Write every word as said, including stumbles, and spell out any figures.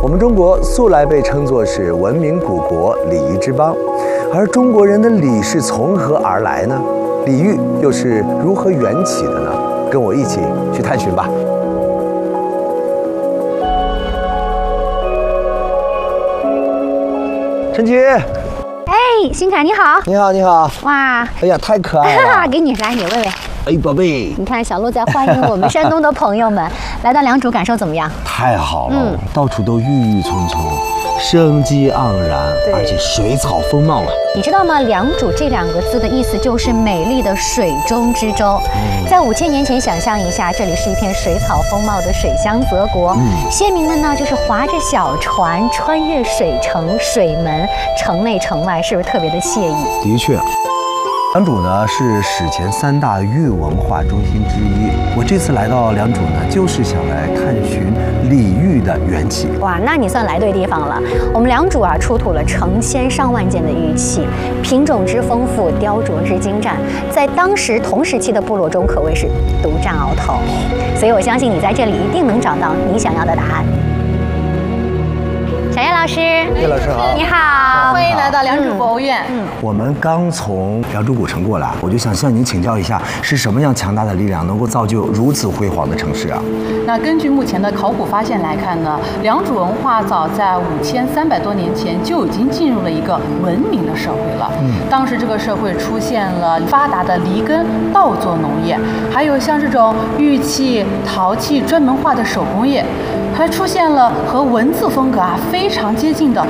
我们中国素来被称作是文明古国、礼仪之邦，而中国人的礼是从何而来呢？礼遇又是如何缘起的呢？跟我一起去探寻吧。陈琦， 哎，新凯你好， 你好，你好， 哇， 哎呀，太可爱了， 给你来，你喂喂。 哎，宝贝， 你看小鹿在欢迎我们山东的朋友们来到良渚，感受怎么样？ 太好了， 嗯， 到处都郁郁葱葱，生机盎然，而且水草丰茂啊。 你知道吗？良渚这两个字的意思就是美丽的水中之洲。嗯、在五千年前，想象一下，这里是一片水草丰茂的水乡泽国。嗯，鲜明的呢就是划着小船穿越水城、水门，城内城外，是不是特别的惬意？ 的确。良渚呢是史前三大玉文化中心之一。我这次来到良渚呢，就是想来探寻礼遇的缘起。 哇，那你算来对地方了。我们良渚啊，出土了成千上万件的玉器，品种之丰富，雕琢之精湛，在当时同时期的部落中可谓是独占鳌头。所以我相信你在这里一定能找到你想要的答案。小叶老师， 叶老师好， 你好， 欢迎来到良渚博物院。 嗯，我们刚从良渚古城过来，我就想向您请教一下，是什么样强大的力量能够造就如此辉煌的城市啊？ 那根据目前的考古发现来看呢，良渚文化早在五千三百多年前就已经进入了一个文明的社会了。嗯，当时这个社会出现了发达的犁耕、稻作农业，还有像这种玉器、陶器专门化的手工业。还出现了和文字风格啊非常接近的